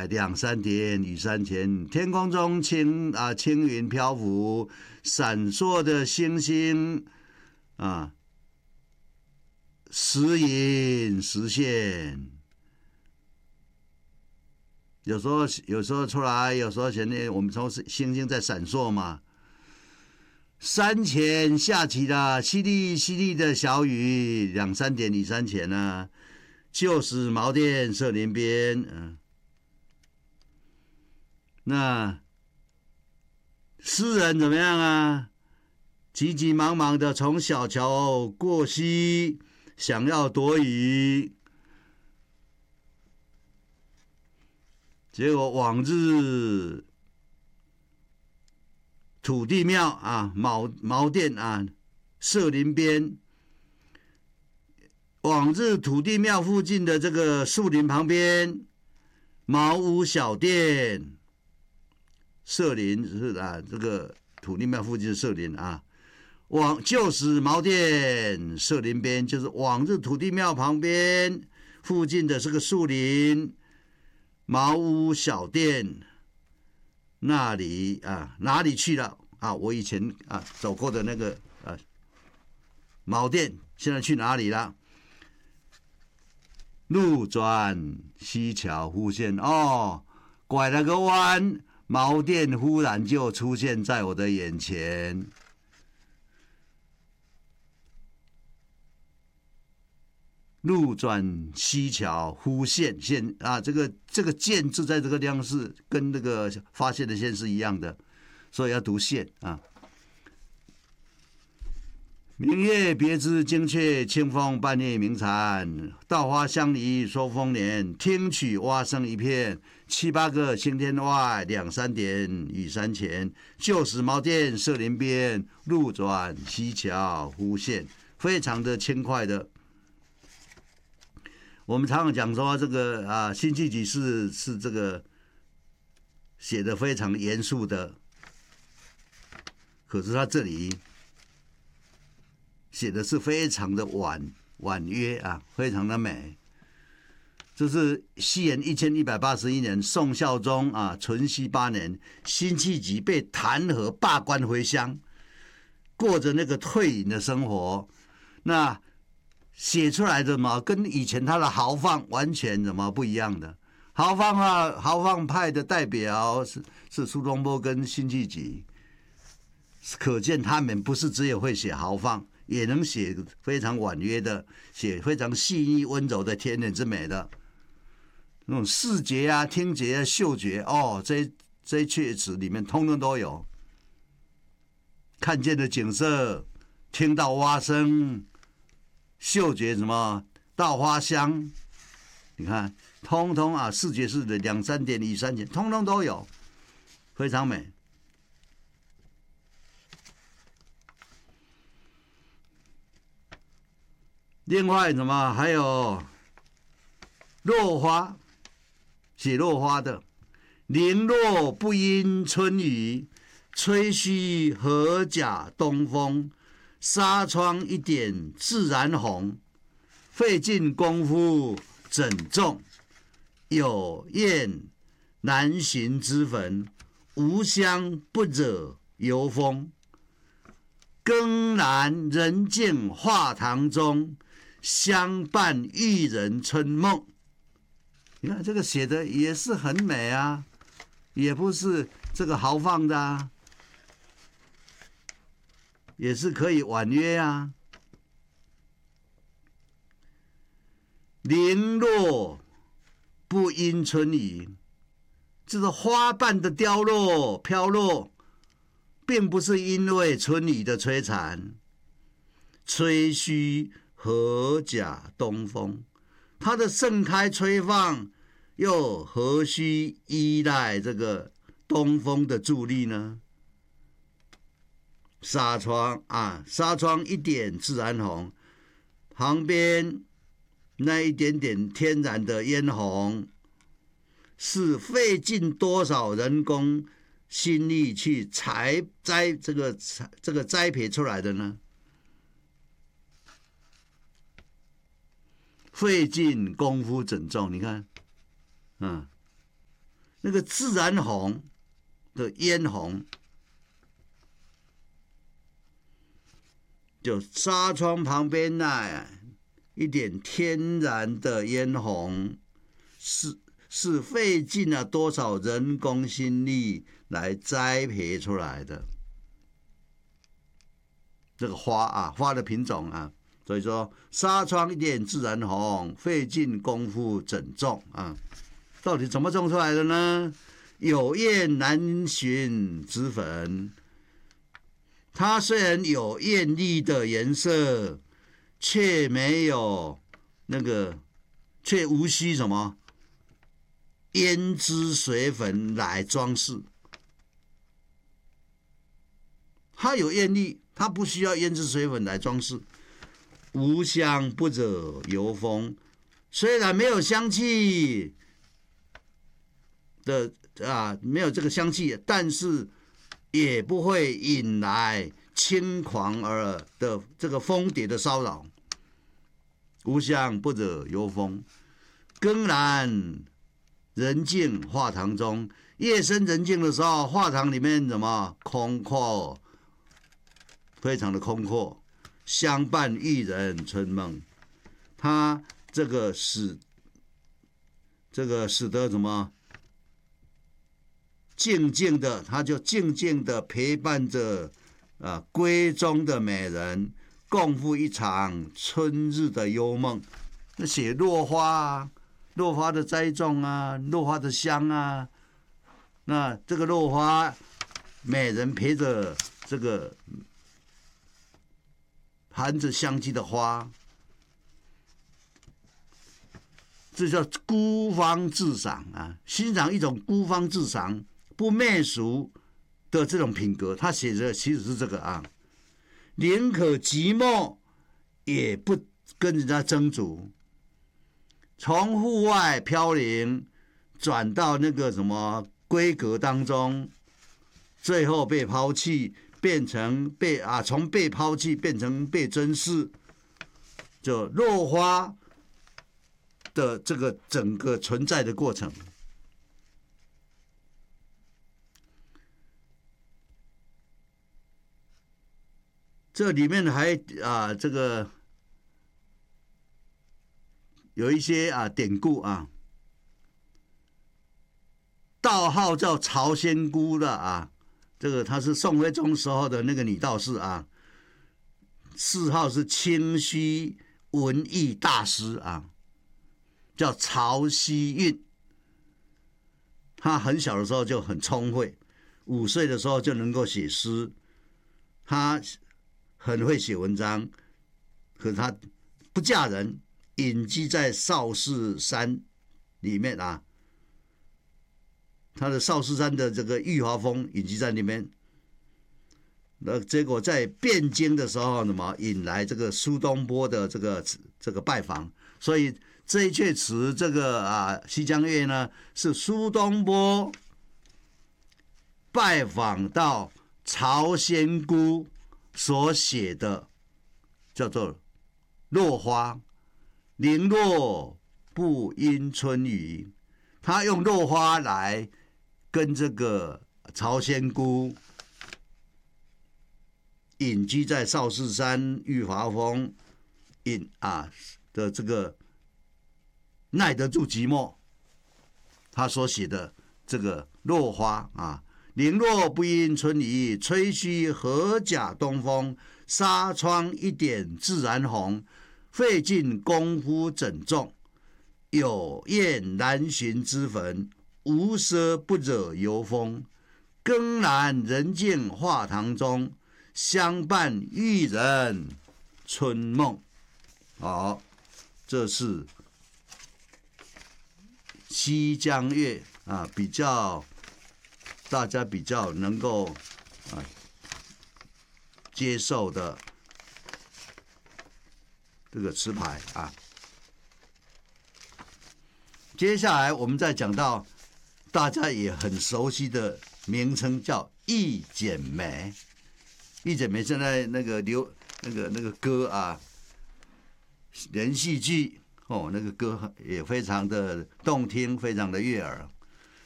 两三点雨山前，天空中轻云漂浮，闪烁的星星啊，时隐时现。有时候出来，有时候前面我们从星星在闪烁嘛。山前下起了淅沥淅沥的小雨，两三点雨山前呢，旧时茅店社林边。那诗人怎么样啊？急急忙忙的从小桥过溪，想要躲雨，结果往日土地庙啊，茅店啊，社林边，往日土地庙附近的这个树林旁边，茅屋小店，社林是这个土地庙附近的社林啊，旧时茅店社林边，就是往日土地庙旁边附近的这个树林，茅屋小店。那里哪里去了啊？我以前走过的那个茅店，现在去哪里了？路转溪桥忽现，拐了个弯，茅店忽然就出现在我的眼前。路转溪桥忽现这个见字在这个地方是跟那个发现的现是一样的，所以要读现啊。明月别枝惊鹊，清风半夜鸣蝉。稻花香里说丰年，听取蛙声一片。七八个星天外，两三点雨山前。旧时茅店社林边，路转溪桥忽现。非常的轻快的。我们常常讲说这个辛弃疾是这个写的非常严肃的，可是他这里写的是非常的婉约非常的美。这是西元1181年，宋孝宗淳熙8年，辛弃疾被弹劾罢官回乡，过着那个退隐的生活。那写出来的嘛，跟以前他的豪放完全不一样的。豪放派的代表是苏东坡跟辛弃疾，可见他们不是只有会写豪放，也能写非常婉约的，写非常细腻温柔的天人之美的那种视觉听觉嗅觉这一阙词里面通通都有。看见的景色，听到蛙声，嗅觉稻花香，你看通通视觉是的两三点雨山前通通都有，非常美。另外还有落花，写落花的，零落不因春雨，吹嘘何假东风，纱窗一点自然红，费尽功夫怎种，有燕难寻之坟，无香不惹油风，更阑人静画堂中，相伴玉人春梦。你看这个写的也是很美也不是这个豪放的也是可以婉约零落不因春雨，这个花瓣的凋落飘落，并不是因为春雨的摧残。吹嘘何假东风，它的盛开吹放又何须依赖这个东风的助力呢？纱窗一点自然红，旁边那一点点天然的嫣红，是费尽多少人工心力去这个栽培出来的呢？费尽功夫怎种？你看， 那个自然红的嫣红，就纱窗旁边一点天然的嫣红，是费尽了多少人工心力来栽培出来的。这个花的品种啊，所以说纱窗一点自然红，费尽功夫整种啊。到底怎么种出来的呢？有艳难寻之粉，它虽然有艳丽的颜色，却没有却无需什么胭脂水粉来装饰。它有艳丽，它不需要胭脂水粉来装饰。无香不惹油风，虽然没有香气的没有这个香气，但是也不会引来轻狂而的这个蜂蝶的骚扰。无香不惹油风，更然人静画堂中，夜深人静的时候，画堂里面什么空阔，非常的空阔，相伴一人春梦。他这个使得什么？静静的，他就静静的陪伴着闺中的美人，共赴一场春日的幽梦。那写落花落花的栽种落花的香那这个落花，美人陪着这个含着香气的花，这叫孤芳自赏欣赏一种孤芳自赏、不媚俗的这种品格。他写的其实是这个宁可寂寞，也不跟人家争逐。从户外飘零，转到那个什么闺阁当中，最后被抛弃，从被抛弃变成被珍视，就落花的这个整个存在的过程。这里面还这个有一些典故道号叫曹仙姑的这个她是宋徽宗时候的那个女道士谥号是清虚文艺大师叫曹希运。她很小的时候就很聪慧，5岁的时候就能够写诗，她很会写文章，可是她不嫁人，隐居在少室山里面他的少室山的这个玉华峰隐居在那边。那结果在汴京的时候，引来这个苏东坡的这个拜访，所以这一阙词这个西江月呢，是苏东坡拜访到曹仙姑所写的，叫做落花，零落不因春雨。他用落花来跟这个曹仙姑隐居在少室山玉华峰的这个耐得住寂寞，他所写的这个落花零落不因春雨，吹嘘何假东风，纱窗一点自然红，费尽功夫整种，有艳难寻之粉，无色不惹油风。更然人静画堂中，相伴一人春梦。好，这是西江月大家比较能够接受的这个词牌接下来我们再讲到大家也很熟悉的名称，叫一剪梅。一剪梅现在那个歌连续剧那个歌也非常的动听，非常的悦耳。